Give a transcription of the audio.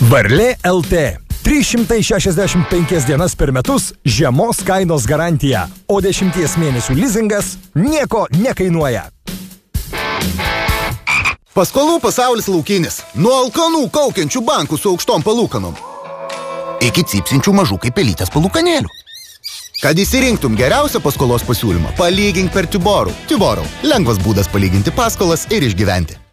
Varlė LT. 365 dienas per metus žiemos kainos garantija, o 10 mėnesių lizingas nieko nekainuoja. Paskolų pasaulis laukinis. Nuo alkanų kaukiančių bankų su aukštom palūkanom iki cypsinčių mažų kaip pelytės palūkanėlių. Kad įsirinktum geriausią paskolos pasiūlymą, palygink per Tiborų. Tiborų. Lengvas būdas palyginti paskolas ir išgyventi.